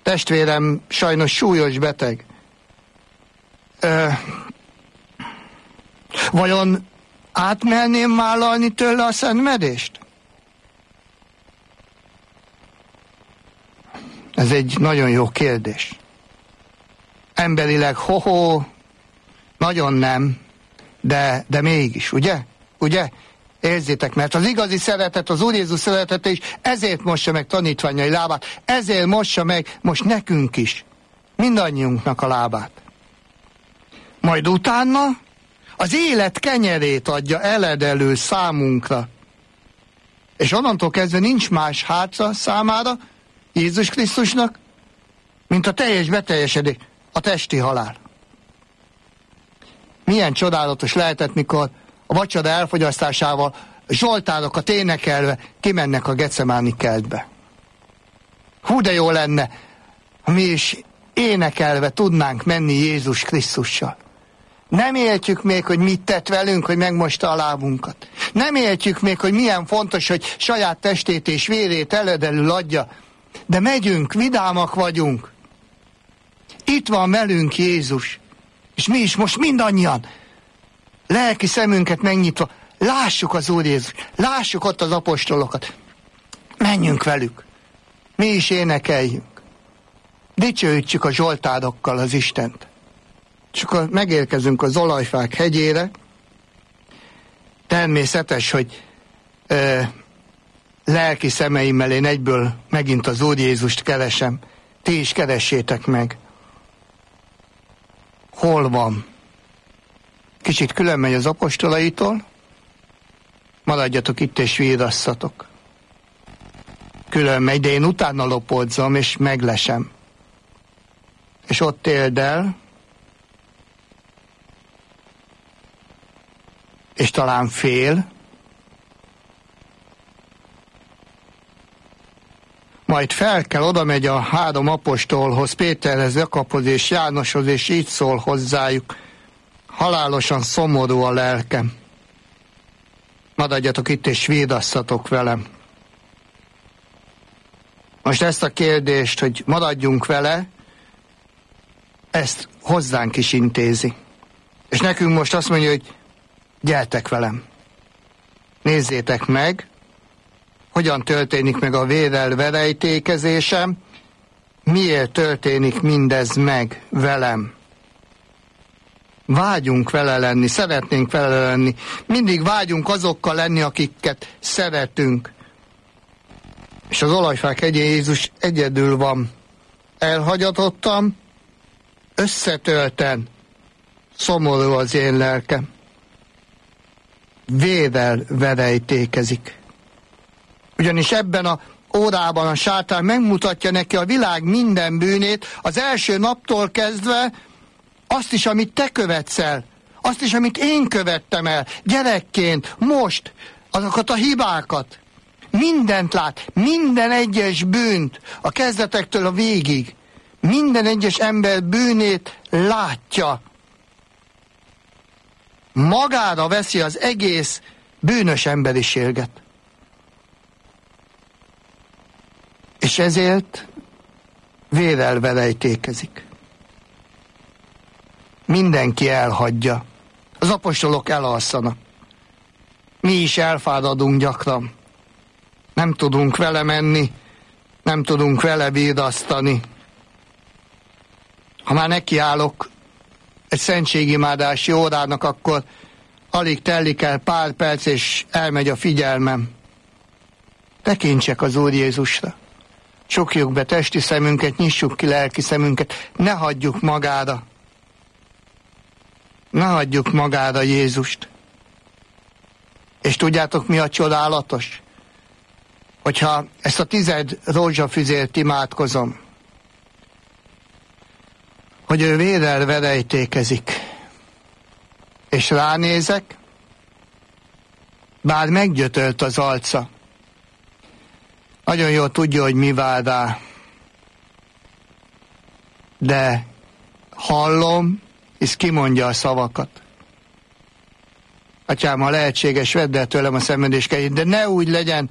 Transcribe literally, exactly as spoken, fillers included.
testvérem sajnos súlyos beteg. Ö, vajon átmerném vállalni tőle a szenvedést? Ez egy nagyon jó kérdés. Emberileg ho-ho, nagyon nem, de, de mégis, ugye? Ugye? Érzétek, mert az igazi szeretet, az Úr Jézus szeretete is ezért mossa meg tanítványai lábát, ezért mossa meg most nekünk is, mindannyiunknak a lábát. Majd utána az élet kenyerét adja eledelő számunkra. És onnantól kezdve nincs más hátra számára, Jézus Krisztusnak, mint a teljes beteljesedés, a testi halál. Milyen csodálatos lehetett, mikor a vacsora elfogyasztásával zsoltárokat énekelve kimennek a Gecemáni kertbe. Hú, de jó lenne, ha mi is énekelve tudnánk menni Jézus Krisztussal. Nem értjük még, hogy mit tett velünk, hogy megmosta a lábunkat. Nem értjük még, hogy milyen fontos, hogy saját testét és vérét eledelül adja. De megyünk, vidámak vagyunk. Itt van velünk Jézus. És mi is most mindannyian, lelki szemünket megnyitva, lássuk az Úr Jézus, lássuk ott az apostolokat. Menjünk velük. Mi is énekeljünk. Dicsőítsük a zsoltárokkal az Istent. És akkor megérkezünk az Olajfák hegyére. Természetes, hogy ö, lelki szemeimmel én egyből megint az Úr Jézust keresem. Ti is keressétek meg. Hol van? Kicsit külön megy az apostolaitól. Maradjatok itt és vírasszatok. Külön megy, de én utána lopodzom és meglesem. És ott éld el, és talán fél, majd fel kell, oda megy a három apostolhoz, Péterhez, Jakabhoz és Jánoshoz, és így szól hozzájuk: halálosan szomorú a lelkem. Maradjatok itt és védasszatok velem. Most ezt a kérdést, hogy maradjunk vele, ezt hozzánk is intézi. És nekünk most azt mondja, hogy gyertek velem. Nézzétek meg, hogyan történik meg a vérrel verejtékezésem, miért történik mindez meg velem. Vágyunk vele lenni, szeretnénk vele lenni, mindig vágyunk azokkal lenni, akiket szeretünk. És az Olajfák hegyén Jézus egyedül van. Elhagyatottam, összetölten, szomorú az én lelkem. Vérrel verejtékezik. Ugyanis ebben a órában a sátán megmutatja neki a világ minden bűnét, az első naptól kezdve azt is, amit te követsz el, azt is, amit én követtem el, gyerekként, most, azokat a hibákat. Mindent lát, minden egyes bűnt, a kezdetektől a végig. Minden egyes ember bűnét látja. Magára veszi az egész bűnös emberiséget. És ezért vérrel verejtékezik. Mindenki elhagyja. Az apostolok elalszanak. Mi is elfáradunk gyakran. Nem tudunk vele menni, nem tudunk vele védasztani. Ha már nekiállok egy szentségimádási órának, akkor alig telik el pár perc, és elmegy a figyelmem. Tekintsek az Úr Jézusra. Csukjuk be testi szemünket, nyissuk ki lelki szemünket, ne hagyjuk magára. Ne hagyjuk magára Jézust. És tudjátok, mi a csodálatos? Hogyha ezt a tized rózsafüzért imádkozom, hogy ő vérrel verejtékezik, és ránézek, bár meggyötölt az arca, nagyon jól tudja, hogy mi vár rá, de hallom, és kimondja a szavakat. Atyám, ha lehetséges, vedd el tőlem a szenvedés kegyét, de ne úgy legyen,